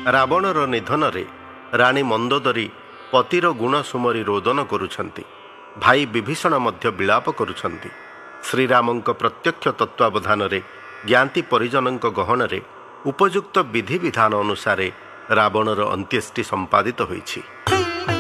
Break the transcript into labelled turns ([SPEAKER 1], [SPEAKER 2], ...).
[SPEAKER 1] ରାବଣର ନିଧନରେ ରାଣୀ ମନ୍ଦୋଦରୀ ପତିର ଗୁଣ ସୁମରି ରୋଦନ କରୁଛନ୍ତି। ଭାଇ ବିଭୀଷଣ ମଧ୍ୟ ବିଳାପ କରୁଛନ୍ତି। ଶ୍ରୀରାମଙ୍କ ପ୍ରତ୍ୟକ୍ଷ ତତ୍ତ୍ୱାବଧାନରେ ଜ୍ଞାତି ପରିଜନଙ୍କ ଗହଣରେ ଉପଯୁକ୍ତ ବିଧିବିଧାନ ଅନୁସାରେ ରାବଣର ଅନ୍ତ୍ୟେଷ୍ଟି ସମ୍ପାଦିତ ହୋଇଛି।